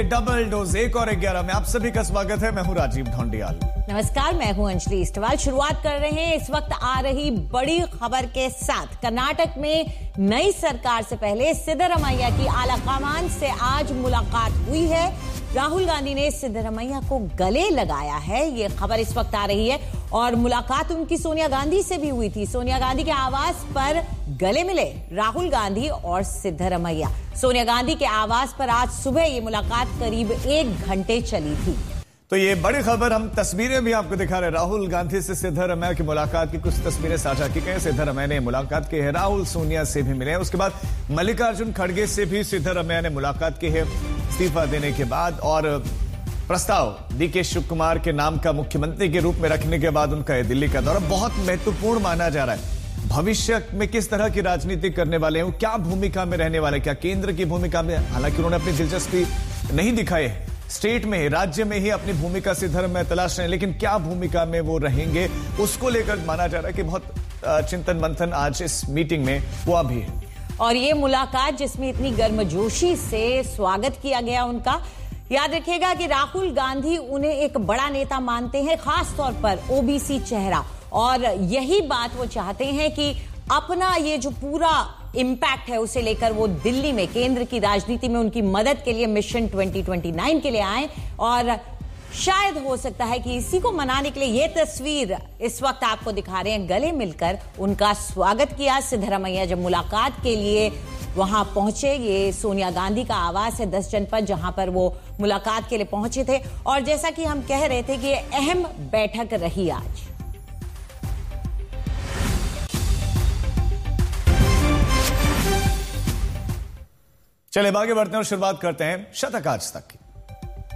Double dose 1 और 11 में आप सभी का स्वागत है। मैं हूं राजीव ढोंडियाल। नमस्कार, मैं हूं अंजलि इस्टवाल। शुरुआत कर रहे हैं इस वक्त आ रही बड़ी खबर के साथ। कर्नाटक में नई सरकार से पहले सिद्धरमैया की आलाकमान से आज मुलाकात हुई है। राहुल गांधी ने सिद्धरमैया को गले लगाया है, ये खबर इस वक्त आ रही है। और मुलाकात उनकी सोनिया गांधी से भी हुई थी। सोनिया गांधी के आवास पर गले मिले राहुल गांधी और सिद्धरमैया। सोनिया गांधी के आवास पर आज सुबह ये मुलाकात करीब 1 घंटे चली थी। तो ये बड़ी खबर, हम तस्वीरें भी आपको दिखा रहे हैं। राहुल गांधी से सिद्धरमैया की मुलाकात की कुछ तस्वीरें साझा की गई। सिद्धरमैया ने मुलाकात की है, राहुल सोनिया से भी मिले। उसके बाद मल्लिकार्जुन खड़गे से भी सिद्धरमैया ने मुलाकात की है इस्तीफा देने के बाद। और प्रस्ताव डीके शिव कुमार के नाम का मुख्यमंत्री के रूप में रखने के बाद उनका दिल्ली का दौरा बहुत महत्वपूर्ण माना जा रहा है। भविष्य में किस तरह की राजनीति करने वाले हैं, क्या भूमिका में रहने वाले, क्या केंद्र की भूमिका में, हालांकि उन्होंने अपनी दिलचस्पी नहीं दिखाई, स्टेट में, राज्य में ही अपनी भूमिका सिद्धरमैया तलाश रहे हैं, लेकिन क्या भूमिका में वो रहेंगे उसको लेकर माना जा रहा है कि बहुत चिंतन मंथन आज इस मीटिंग में हुआ भी है। और ये मुलाकात जिसमें इतनी गर्मजोशी से स्वागत किया गया उनका, याद रखिएगा कि राहुल गांधी उन्हें एक बड़ा नेता मानते हैं, खास तौर पर ओबीसी चेहरा। और यही बात वो चाहते हैं कि अपना ये जो पूरा इंपैक्ट है उसे लेकर वो दिल्ली में केंद्र की राजनीति में उनकी मदद के लिए मिशन 2029 के लिए आए। और शायद हो सकता है कि इसी को मनाने के लिए ये तस्वीर इस वक्त आपको दिखा रहे हैं। गले मिलकर उनका स्वागत किया सिद्धरमैया जब मुलाकात के लिए वहां पहुंचे। ये सोनिया गांधी का आवास है 10 जनपद, जहां पर वो मुलाकात के लिए पहुंचे थे। और जैसा कि हम कह रहे थे कि ये अहम बैठक रही आज। चलिए आगे बढ़ते हैं और शुरुआत करते हैं शतक आज तक की।